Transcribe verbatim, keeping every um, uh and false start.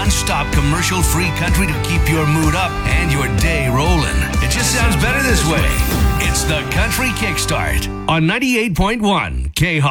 one-stop commercial-free country to keep your mood up and your day rolling. It just sounds better this way. It's the Country Kickstart on ninety-eight point one K H O P.